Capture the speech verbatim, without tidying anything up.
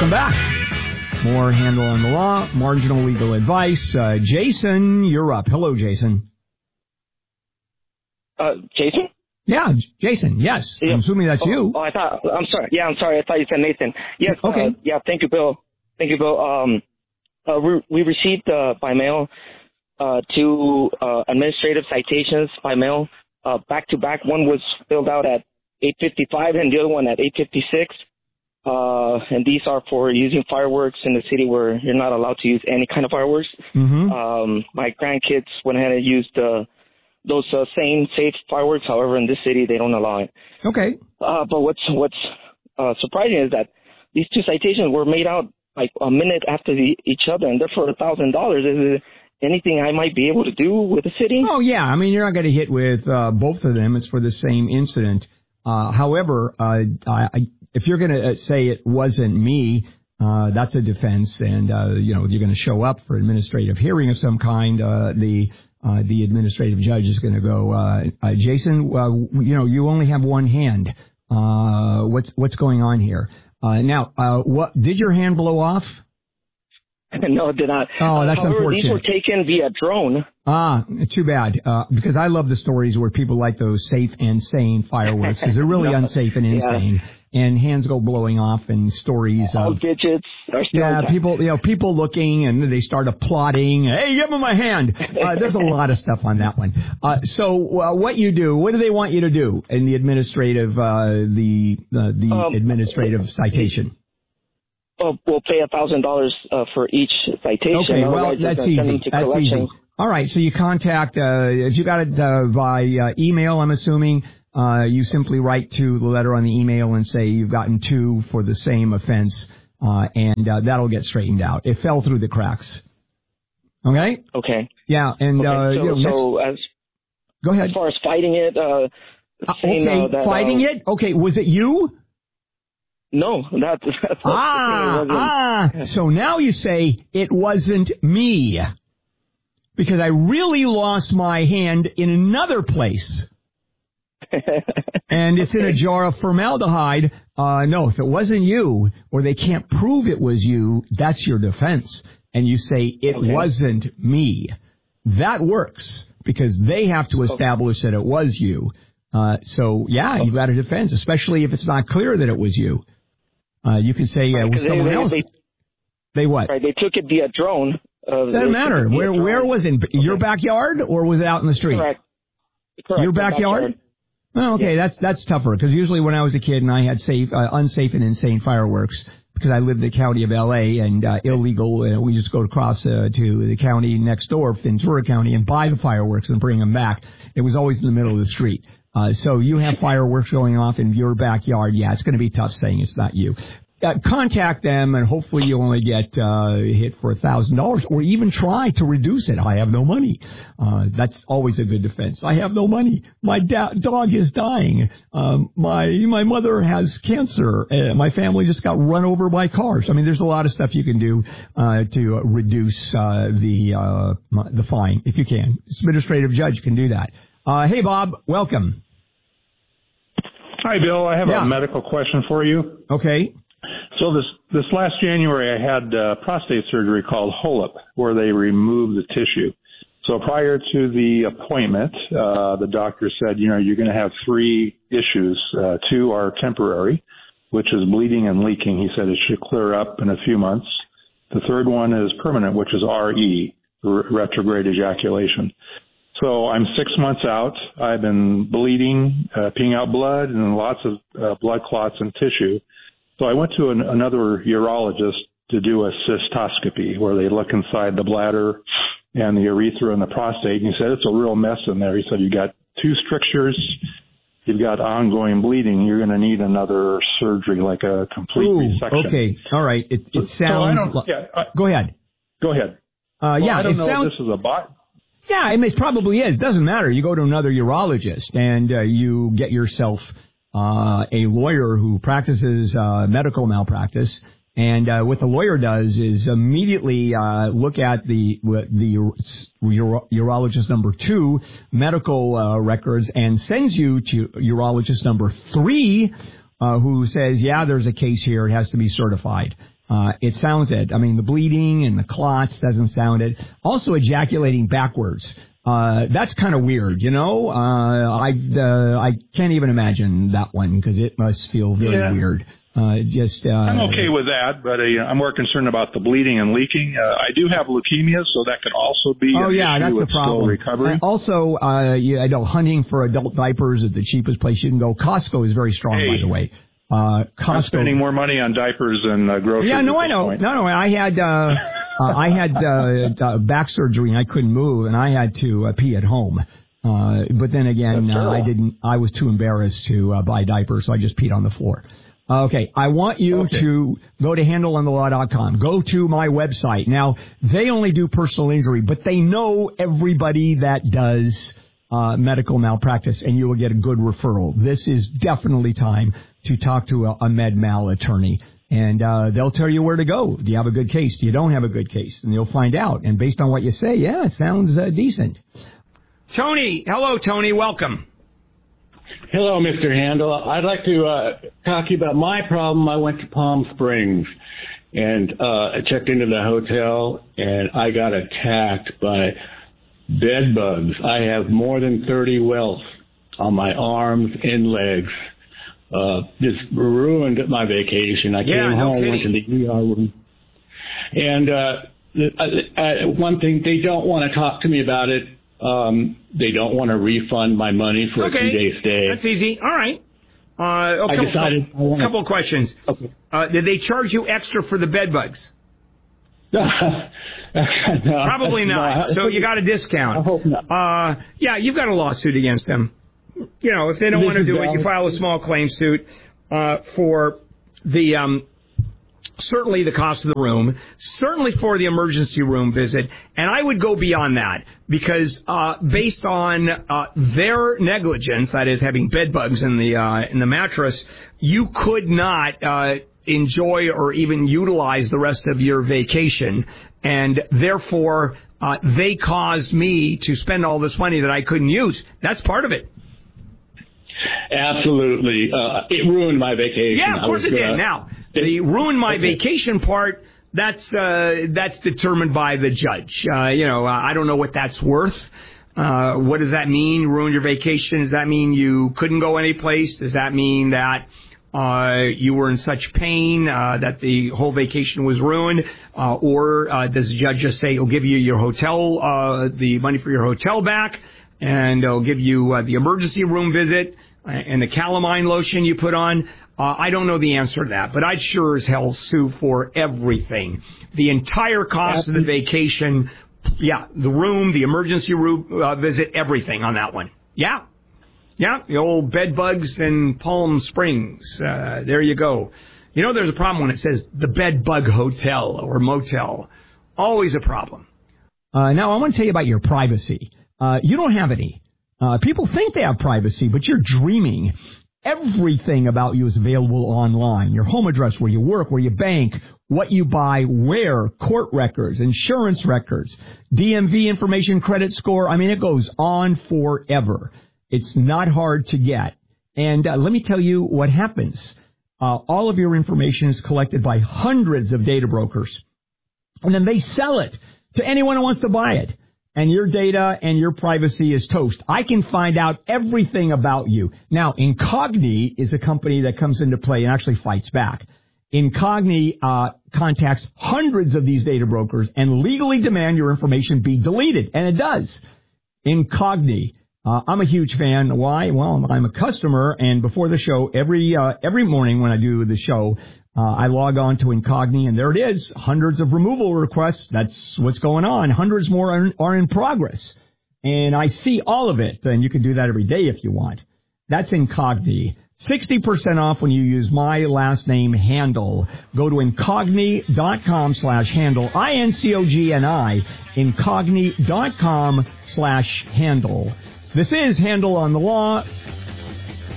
Welcome back. More Handel on the Law, marginal legal advice. Uh, Jason, you're up. Hello, Jason. Uh, Jason? Yeah, Jason, yes. Yeah. I'm assuming that's oh, you. Oh, I thought, I'm sorry. Yeah, I'm sorry. I thought you said Nathan. Yes. Okay. Uh, yeah, thank you, Bill. Thank you, Bill. Um, uh, we, we received uh, by mail uh, two uh, administrative citations by mail, uh, back to back. One was filled out at eight fifty-five and the other one at eight fifty-six. Uh, and these are for using fireworks in the city where you're not allowed to use any kind of fireworks. Mm-hmm. Um, my grandkids went ahead and used uh, those uh, same safe fireworks. However, in this city, they don't allow it. Okay. Uh, but what's what's uh, surprising is that these two citations were made out like a minute after the, each other, and they're for a thousand dollars. Is there anything I might be able to do with the city? Oh yeah, I mean you're not going to hit with uh, both of them. It's for the same incident. Uh, however, uh, I, if you're going to say it wasn't me, uh, that's a defense, and uh, you know you're going to show up for administrative hearing of some kind. Uh, the uh, the administrative judge is going to go, uh, uh, Jason, uh, you know you only have one hand. Uh, what's what's going on here? Uh, now, uh, what did your hand blow off? No, it did not. Oh, that's However, unfortunate. These were taken via drone. Ah, too bad. Uh, because I love the stories where people like those safe and sane fireworks, because they're really no. unsafe and insane. Yeah. And hands go blowing off, and stories All of digits are still yeah, intact. people you know people looking, and they start applauding. Hey, give me my hand. Uh, there's a lot of stuff on that one. Uh, so, uh, what you do? What do they want you to do in the administrative uh, the uh, the um, other citation? Well, we'll pay a thousand dollars for each citation. Okay, well that's easy. That's easy. All right, so you contact uh, if you got it uh, by uh, email, I'm assuming. Uh, you simply write to the letter on the email and say you've gotten two for the same offense, uh, and uh, that'll get straightened out. It fell through the cracks. Okay? Okay. Yeah, and okay, uh, so, you know, so as go ahead. As far as fighting it, uh, uh, saying, okay, uh, that, fighting uh, it. Okay, was it you? No, that, that's ah ah. So now you say it wasn't me because I really lost my hand in another place. And it's okay. In a jar of formaldehyde. Uh, no, if it wasn't you, or they can't prove it was you, that's your defense. And you say, it okay. wasn't me. That works, because they have to establish okay. that it was you. Uh, so, yeah, okay. you've got a defense, especially if it's not clear that it was you. Uh, you can say, right, uh, was someone they, else. They, they what? Right, they took it via drone. Uh, Doesn't matter. Where, drone. where was it? Your okay. backyard, or was it out in the street? Correct. Correct. Your backyard? backyard. Oh, okay, yeah. that's that's tougher, because usually when I was a kid and I had safe, uh, unsafe and insane fireworks, because I lived in the county of L A and uh, illegal, uh, we just go across uh, to the county next door, Ventura County, and buy the fireworks and bring them back. It was always in the middle of the street. Uh, so you have fireworks going off in your backyard. Yeah, it's going to be tough saying it's not you. Uh, contact them, and hopefully you'll only get uh, hit for a thousand dollars, or even try to reduce it. I have no money. Uh, that's always a good defense. I have no money. My da- dog is dying. Um, my my mother has cancer. Uh, my family just got run over by cars. I mean, there's a lot of stuff you can do uh, to reduce uh, the uh, the fine if you can. Administrative judge can do that. Uh, hey, Bob, welcome. Hi, Bill. I have yeah. a medical question for you. Okay. So this this last January, I had uh, prostate surgery called HOLEP, where they remove the tissue. So prior to the appointment, uh, the doctor said, you know, you're going to have three issues. Uh, two are temporary, which is bleeding and leaking. He said it should clear up in a few months. The third one is permanent, which is R E, retrograde ejaculation. So I'm six months out. I've been bleeding, uh, peeing out blood, and lots of uh, blood clots and tissue. So I went to an, another urologist to do a cystoscopy, where they look inside the bladder and the urethra and the prostate. And he said, it's a real mess in there. He said, you got two strictures, you've got ongoing bleeding. You're going to need another surgery, like a complete Ooh, resection. Okay. All right. It, it so, sounds... So I don't, yeah, I, go ahead. Go ahead. Uh, well, yeah, I don't it know sounds... if this is a bot. Yeah, I mean, it probably is. Doesn't matter. You go to another urologist and uh, you get yourself uh, a lawyer who practices uh, medical malpractice. And uh, what the lawyer does is immediately uh, look at the the uro- urologist number two medical uh, records and sends you to urologist number three, uh, who says, yeah, there's a case here. It has to be certified. Uh, it sounds it. I mean, the bleeding and the clots doesn't sound it. Also ejaculating backwards. Uh, that's kind of weird, you know? Uh, I, uh, I can't even imagine that one because it must feel very yeah. weird. Uh, just, uh, I'm okay with that, but uh, I'm more concerned about the bleeding and leaking. Uh, I do have leukemia, so that could also be oh, an yeah, issue that's with the problem. slow recovery. And also, uh, you, I know hunting for adult diapers is the cheapest place you can go. Costco is very strong, hey. by the way. Uh, Costco. I'm spending more money on diapers than uh, groceries. Yeah, no, I know. Point. No, no, I had, uh, uh, I had, uh, uh, back surgery and I couldn't move and I had to uh, pee at home. Uh, but then again, uh, I didn't, I was too embarrassed to uh, buy diapers, so I just peed on the floor. Okay, I want you okay. to go to handle on the law dot com. Go to my website. Now, they only do personal injury, but they know everybody that does uh, medical malpractice, and you will get a good referral. This is definitely time to talk to a, a med mal attorney, and uh, they'll tell you where to go. Do you have a good case? Do you don't have a good case? And you'll find out. And based on what you say, yeah, it sounds uh, decent. Tony, hello, Tony. Welcome. Hello, Mister Handel. I'd like to uh, talk to you about my problem. I went to Palm Springs and uh, I checked into the hotel and I got attacked by bed bugs. I have more than thirty welts on my arms and legs. Uh, just ruined my vacation. I yeah, came no home, kidding. went to the E R room. And uh, uh, uh, one thing, they don't want to talk to me about it. Um, they don't want to refund my money for okay. a two-day stay. That's easy. All right. Uh, a I couple, decided. A couple, couple of questions. Okay. Uh, did they charge you extra for the bed bugs? no, Probably not. No, so you got a discount. I hope not. Uh, yeah, you've got a lawsuit against them. You know, if they don't want to do it, you file a small claim suit uh, for the. Um, Certainly the cost of the room, certainly for the emergency room visit, and I would go beyond that because uh, based on uh, their negligence, that is having bed bugs in the uh, in the mattress, you could not uh, enjoy or even utilize the rest of your vacation, and therefore uh, they caused me to spend all this money that I couldn't use. That's part of it. Absolutely. Uh, it ruined my vacation. Yeah, of course was, it did. Uh, now, the ruin my okay. vacation part, that's uh, that's determined by the judge. Uh, you know, I don't know what that's worth. Uh, what does that mean, ruin your vacation? Does that mean you couldn't go anyplace? Does that mean that uh, you were in such pain uh, that the whole vacation was ruined? Uh, or uh, does the judge just say he'll give you your hotel, uh, the money for your hotel back, and he'll give you uh, the emergency room visit and the calamine lotion you put on? Uh, I don't know the answer to that, but I'd sure as hell sue for everything. The entire cost of the vacation, yeah, the room, the emergency room uh, visit, everything on that one. Yeah. Yeah, the old bed bugs in Palm Springs. Uh, there you go. You know, there's a problem when it says the bed bug hotel or motel. Always a problem. Uh, now, I want to tell you about your privacy. Uh, you don't have any. Uh, people think they have privacy, but you're dreaming. Everything about you is available online. Your home address, where you work, where you bank, what you buy, where, court records, insurance records, D M V information, credit score. I mean, it goes on forever. It's not hard to get. And uh, let me tell you what happens. Uh, all of your information is collected by hundreds of data brokers, and then they sell it to anyone who wants to buy it. And your data and your privacy is toast. I can find out everything about you. Now, Incogni is a company that comes into play and actually fights back. Incogni uh, contacts hundreds of these data brokers and legally demand your information be deleted. And it does. Incogni. Uh, I'm a huge fan. Why? Well, I'm a customer, and before the show, every uh, every morning when I do the show, uh, I log on to Incogni, and there it is, hundreds of removal requests. That's what's going on. Hundreds more are, are in progress, and I see all of it, and you can do that every day if you want. That's Incogni. sixty percent off when you use my last name, Handel. Go to Incogni.com slash Handel, I N C O G N I, Incogni.com slash Handel. This is Handel on the Law.